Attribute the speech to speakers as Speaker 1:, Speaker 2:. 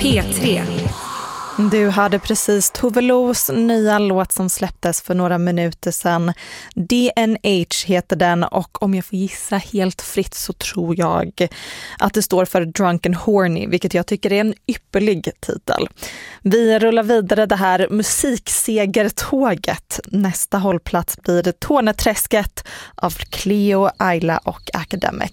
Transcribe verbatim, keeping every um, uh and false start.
Speaker 1: P tre.
Speaker 2: Du hörde precis Tove Los nya låt som släpptes för några minuter sedan. D N H heter den, och om jag får gissa helt fritt så tror jag att det står för Drunk and Horny, vilket jag tycker är en ypperlig titel. Vi rullar vidare det här musiksegertåget. Nästa hållplats blir Torneträsket av Cleo, Ayla och Academic.